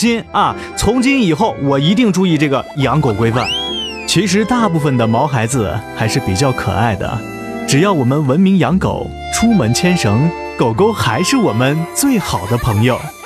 心啊！从今以后我一定注意这个养狗规范。其实大部分的毛孩子还是比较可爱的，只要我们文明养狗，出门牵绳，狗狗还是我们最好的朋友。